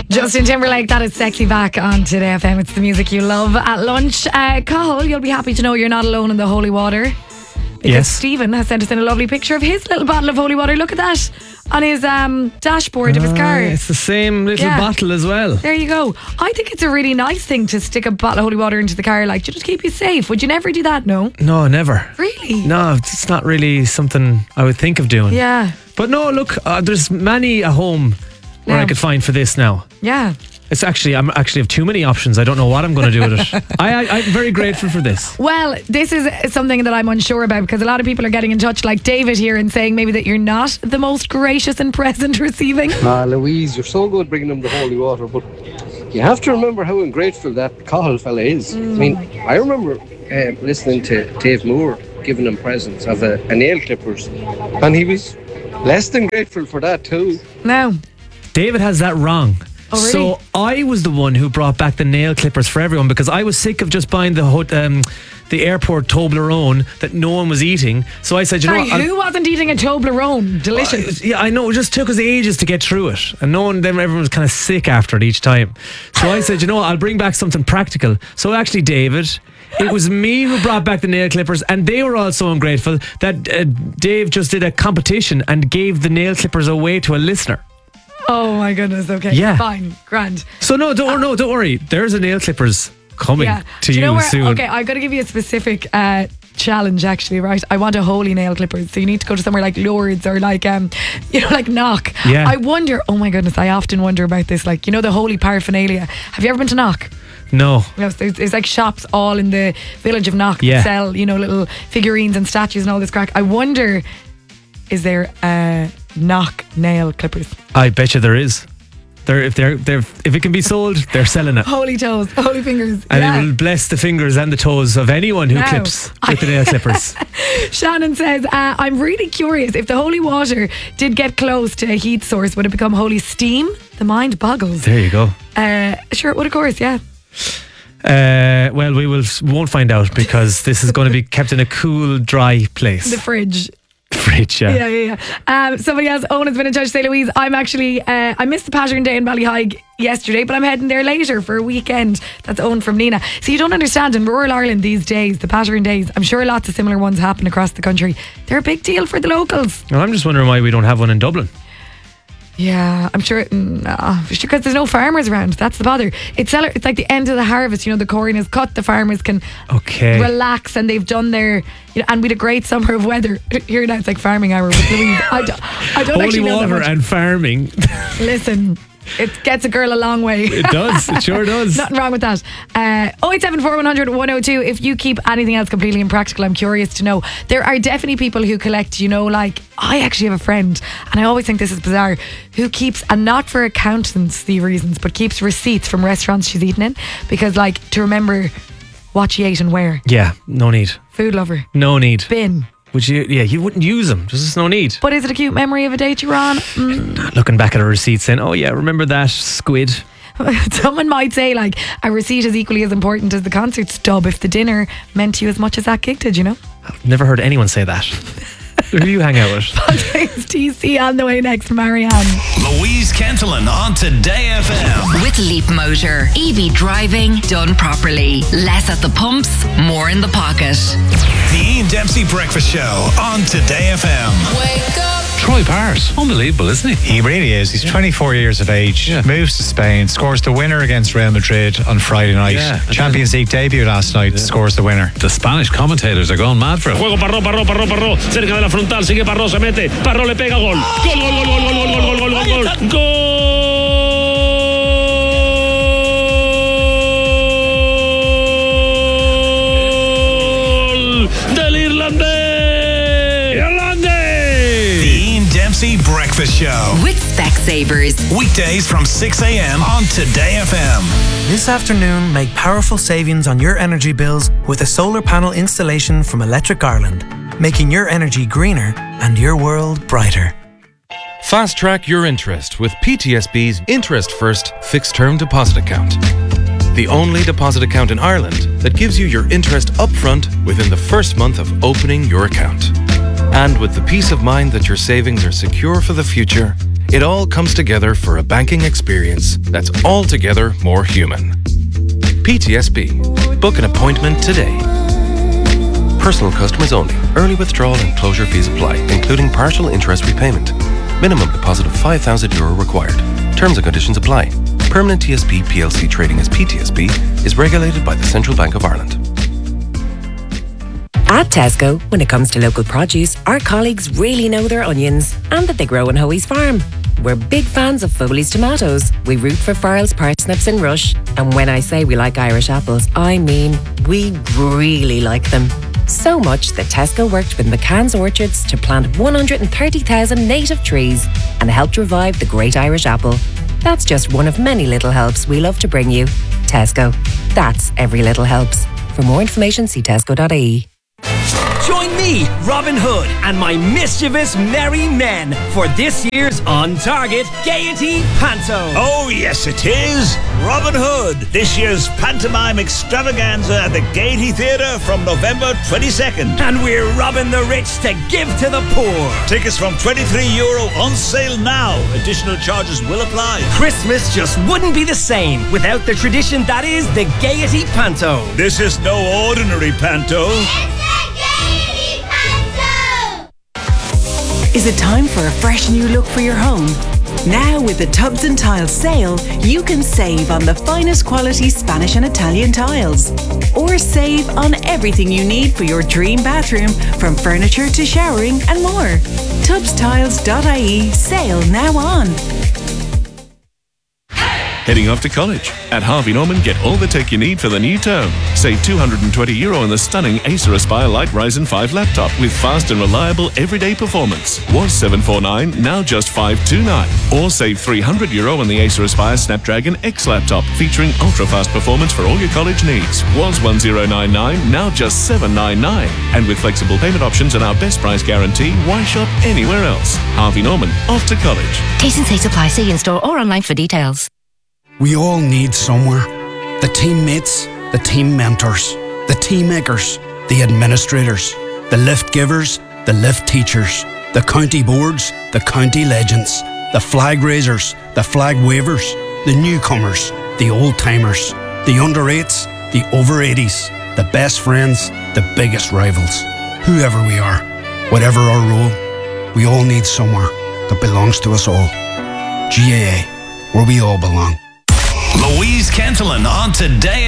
Justin Timberlake, that is Sexy back on Today FM. It's the music you love at lunch. Cathal, you'll be happy to know you're not alone in the holy water. Because Yes. Stephen has sent us in a lovely picture of his little bottle of holy water. Look at that on his dashboard of his car. It's the same little bottle as well. There you go. I think it's a really nice thing to stick a bottle of holy water into the car, like, to just keep you safe. Would you never do that? No? No, never. Really? No, it's not really something I would think of doing. Yeah. But no, look, there's many a home where Yeah. I could find for this now. Yeah. I'm actually have too many options. I don't know what I'm going to do with it. I'm very grateful for this. Well, this is something that I'm unsure about, because a lot of people are getting in touch, like David here, and saying maybe that you're not the most gracious and present receiving. Louise, you're so good bringing them the holy water, but you have to remember how ungrateful that Cathal fella is. I mean, I remember listening to Dave Moore giving him presents of a nail clippers, and he was less than grateful for that too. No. David has that wrong. Oh, really? So I was the one who brought back the nail clippers for everyone, because I was sick of just buying the airport Toblerone that no one was eating. So I said, Sorry, who wasn't eating a Toblerone? Delicious. Yeah, I know. It just took us ages to get through it, and everyone was kind of sick after it each time. So I said, I'll bring back something practical. So actually, David, it was me who brought back the nail clippers, and they were all so ungrateful that Dave just did a competition and gave the nail clippers away to a listener. Oh my goodness. Okay. Yeah. Fine. Grand. So don't worry. There's a nail clippers coming to Do you know where, soon. Okay, I've got to give you a specific challenge, actually, right? I want a holy nail clippers, so you need to go to somewhere like Lourdes or like like Knock. Yeah. I wonder, oh my goodness, I often wonder about this, like, the holy paraphernalia. Have you ever been to Knock? No. There's like shops all in the village of Knock that sell little figurines and statues and all this crack. I wonder, is there Knock nail clippers? I bet you there is. If it can be sold, they're selling it. Holy toes, holy fingers. And it will bless the fingers and the toes of anyone who clips with the nail clippers. Shannon says, I'm really curious, if the holy water did get close to a heat source, would it become holy steam? The mind boggles. There you go. Sure, it would, of course, yeah. Well, won't find out, because this is going to be kept in a cool, dry place. The fridge. Fridge, yeah. Yeah. Somebody else, Owen, has been in touch to say, Louise, I'm actually, I missed the Pattern Day in Ballyhige yesterday, but I'm heading there later for a weekend. That's Owen from Nina. So you don't understand, in rural Ireland these days, the Pattern Days, I'm sure lots of similar ones happen across the country. They're a big deal for the locals. Well, I'm just wondering why we don't have one in Dublin. Yeah, I'm sure, because there's no farmers around. That's the bother. It's like the end of the harvest. The corn is cut. The farmers can relax, and they've done their. And we had a great summer of weather. Here now, it's like farming hour with Louise. I don't holy actually know water that much. and farming. Listen, it gets a girl a long way. It does. It sure does. Nothing wrong with that. 0874 100 102. If you keep anything else completely impractical, I'm curious to know. There are definitely people who collect, like, I actually have a friend, and I always think this is bizarre, who keeps, and not for accountancy reasons, but keeps receipts from restaurants she's eaten in, because, like, to remember what she ate and where. Yeah, no need. Food lover. No need. Bin. Would you? Yeah, you wouldn't use them. There's just no need. But is it a cute memory of a date you were on? Looking back at a receipt saying, oh yeah, remember that squid? Someone might say, like, a receipt is equally as important as the concert stub if the dinner meant to you as much as that gig did, I've never heard anyone say that. Who do you hang out with? James TC on the way next, Marianne. Louise Kentelin on Today FM. With Leap Motor. EV driving done properly. Less at the pumps, more in the pocket. The Ian Dempsey Breakfast Show on Today FM. Wake up. Troy Parrott, unbelievable, isn't he? He really is. He's 24 years of age, moves to Spain, scores the winner against Real Madrid on Friday night. Champions League debut last night, scores the winner. The Spanish commentators are going mad for it. Juego Parró, cerca de la frontal, sigue Parró, se mete, Parró le pega gol. Gol. Del irlandés. The Ian Dempsey Breakfast Show. With Specsavers. Weekdays from 6 a.m. on Today FM. This afternoon, make powerful savings on your energy bills with a solar panel installation from Electric Ireland, making your energy greener and your world brighter. Fast track your interest with PTSB's Interest First Fixed Term Deposit Account. The only deposit account in Ireland that gives you your interest upfront within the first month of opening your account. And with the peace of mind that your savings are secure for the future, It all comes together for a banking experience that's altogether more human. PTSB. Book an appointment today. Personal customers only. Early withdrawal and closure fees apply, including partial interest repayment. Minimum deposit of €5,000 required. Terms and conditions apply. Permanent TSB PLC trading as PTSB is regulated by the Central Bank of Ireland. At Tesco, when it comes to local produce, our colleagues really know their onions and that they grow on Hoey's farm. We're big fans of Foley's tomatoes. We root for Farrell's parsnips and Rush. And when I say we like Irish apples, I mean we really like them. So much that Tesco worked with McCann's Orchards to plant 130,000 native trees and helped revive the great Irish apple. That's just one of many little helps we love to bring you. Tesco. That's every little helps. For more information, see tesco.ie. Join me, Robin Hood, and my mischievous merry men for this year's On Target Gaiety Panto. Oh, yes, it is. Robin Hood, this year's pantomime extravaganza at the Gaiety Theatre from November 22nd. And we're robbing the rich to give to the poor. Tickets from €23 on sale now. Additional charges will apply. Christmas just wouldn't be the same without the tradition that is the Gaiety Panto. This is no ordinary panto. Is it time for a fresh new look for your home? Now with the Tubs and Tiles sale, you can save on the finest quality Spanish and Italian tiles. Or save on everything you need for your dream bathroom, from furniture to showering and more. Tubstiles.ie sale now on. Heading off to college? At Harvey Norman, get all the tech you need for the new term. Save €220 on the stunning Acer Aspire Light Ryzen 5 laptop with fast and reliable everyday performance. Was $749, now just $529. Or save €300 on the Acer Aspire Snapdragon X laptop featuring ultra-fast performance for all your college needs. Was $1099, now just $799. And with flexible payment options and our best price guarantee, why shop anywhere else? Harvey Norman, off to college. T&Cs apply. See in-store or online for details. We all need somewhere. The teammates, the team mentors, the team makers, the administrators, the lift givers, the lift teachers, the county boards, the county legends, the flag raisers, the flag wavers, the newcomers, the old-timers, the under-8s, the over-80s, the best friends, the biggest rivals. Whoever we are, whatever our role, we all need somewhere that belongs to us all. GAA, where we all belong. Louise Cantillon on Today